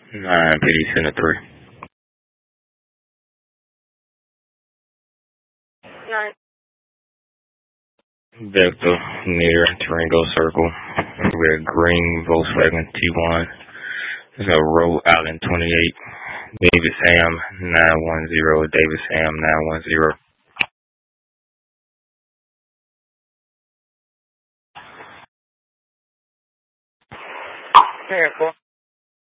PD Center 3. 9. Vector near Tarango Circle. We're green Volkswagen T1. There's a Rhode Island 28. David Sam 910. David Sam 910. Careful.